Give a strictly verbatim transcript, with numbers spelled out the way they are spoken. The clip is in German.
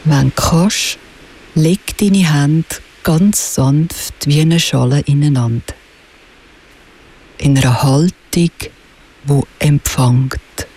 Wenn du kannst, leg deine Hände ganz sanft wie eine Schale ineinander. In einer Haltung, die empfängt.